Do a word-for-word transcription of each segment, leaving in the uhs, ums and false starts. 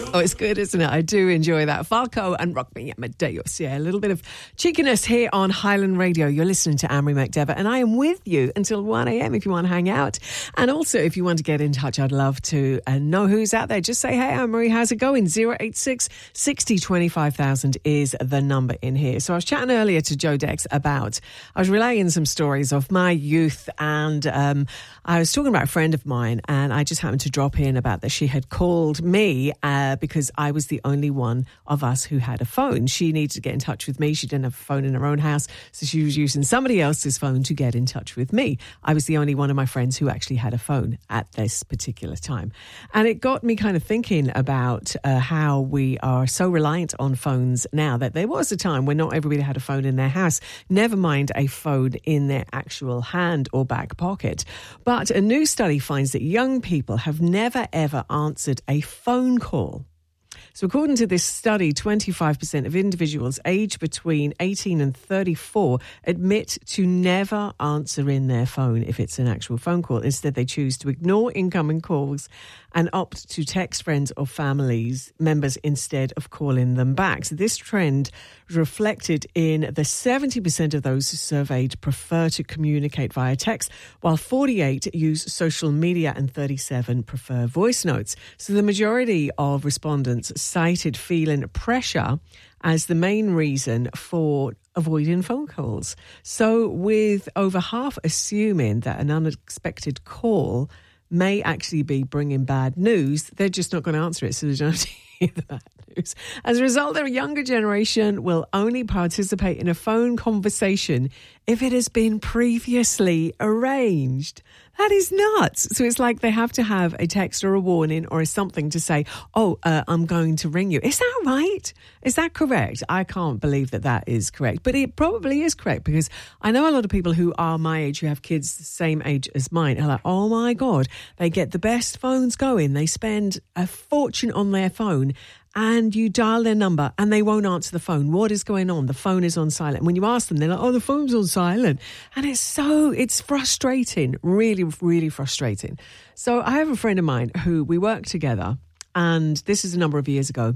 Oh, it's good, isn't it? I do enjoy that. Falco and Rock Me Amadeus. Yeah, a little bit of cheekiness here on Highland Radio. You're listening to Amory McDevitt, and I am with you until one a.m. if you want to hang out. And also, if you want to get in touch, I'd love to uh, know who's out there. Just say, hey, Amory, how's it going? zero eight six, six zero, two five thousand is the number in here. So I was chatting earlier to Joe Dex about, I was relaying some stories of my youth, and um, I was talking about a friend of mine, and I just happened to drop in about that she had called me uh, because I was the only one of us who had a phone. She needed to get in touch with me. She didn't have a phone in her own house, so she was using somebody else's phone to get in touch with me. I was the only one of my friends who actually had a phone at this particular time. And it got me kind of thinking about uh, how we are so reliant on phones now that there was a time when not everybody had a phone in their house, never mind a phone in their actual hand or back pocket. But a new study finds that young people have never ever answered a phone call. So according to this study, twenty-five percent of individuals aged between eighteen and thirty-four admit to never answering their phone if it's an actual phone call. Instead, they choose to ignore incoming calls and opt to text friends or families members instead of calling them back. So this trend reflected in the seventy percent of those who surveyed prefer to communicate via text, while forty-eight use social media and thirty-seven prefer voice notes. So the majority of respondents cited feeling pressure as the main reason for avoiding phone calls. So with over half assuming that an unexpected call may actually be bringing bad news, they're just not going to answer it, so they don't have to hear the bad news. As a result, the younger generation will only participate in a phone conversation if it has been previously arranged. That is nuts. So it's like they have to have a text or a warning or something to say, oh, uh, I'm going to ring you. Is that right? Is that correct? I can't believe that that is correct. But it probably is correct, because I know a lot of people who are my age, who have kids the same age as mine, are like, oh my God, they get the best phones going. They spend a fortune on their phone, and you dial their number and they won't answer the phone. What is going on? The phone is on silent. When you ask them, they're like, oh, the phone's on silent. And it's so, it's frustrating, really, really frustrating. So I have a friend of mine who we work together, and this is a number of years ago.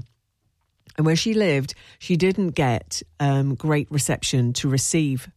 And where she lived, she didn't get um, great reception to receive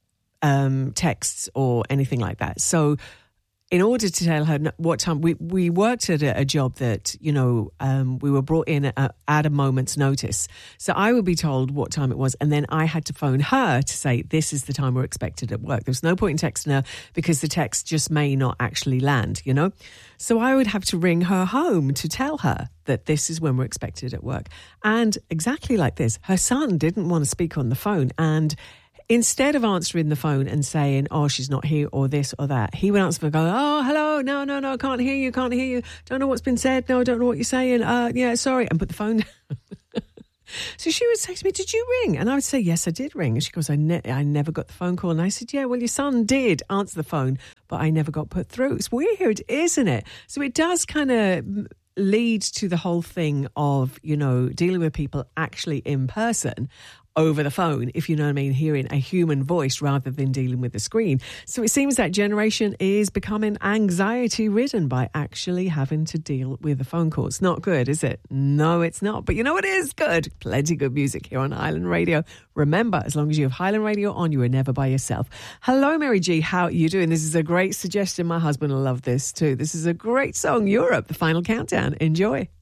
um, texts or anything like that. So in order to tell her what time, we, we worked at a, a job that, you know, um, we were brought in at, at a moment's notice. So I would be told what time it was, and then I had to phone her to say, this is the time we're expected at work. There was no point in texting her because the text just may not actually land, you know. So I would have to ring her home to tell her that this is when we're expected at work. And exactly like this, her son didn't want to speak on the phone, and instead of answering the phone and saying, oh, she's not here or this or that, he would answer and go, oh, hello, no, no, no, can't hear you, can't hear you, don't know what's been said, no, don't know what you're saying, uh, yeah, sorry, and put the phone down. So she would say to me, did you ring? And I would say, yes, I did ring. And she goes, I, ne- I never got the phone call. And I said, yeah, well, your son did answer the phone, but I never got put through. It's weird, isn't it? So it does kind of lead to the whole thing of, you know, dealing with people actually in person over the phone, if you know what I mean, hearing a human voice rather than dealing with the screen. So it seems that generation is becoming anxiety ridden by actually having to deal with a phone call. It's not good, is it? No, it's not. But you know what is good? Plenty good music here on Highland Radio. Remember, as long as you have Highland Radio on, you are never by yourself. Hello, Mary G. How are you doing? This is a great suggestion. My husband will love this too. This is a great song, Europe, the final countdown. Enjoy.